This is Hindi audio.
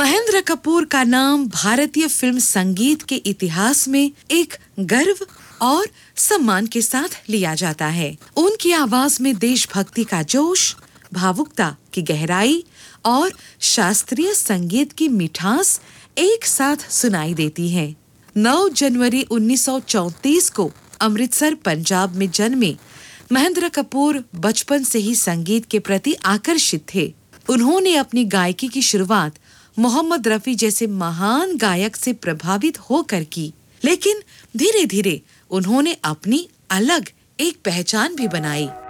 महेंद्र कपूर का नाम भारतीय फिल्म संगीत के इतिहास में एक गर्व और सम्मान के साथ लिया जाता है। उनकी आवाज में देशभक्ति का जोश, भावुकता की गहराई और शास्त्रीय संगीत की मिठास एक साथ सुनाई देती है। 9 जनवरी 1934 को अमृतसर, पंजाब में जन्मे महेंद्र कपूर बचपन से ही संगीत के प्रति आकर्षित थे। उन्होंने अपनी गायकी की शुरुआत मोहम्मद रफी जैसे महान गायक से प्रभावित होकर की, लेकिन धीरे-धीरे उन्होंने अपनी अलग एक पहचान भी बनाई।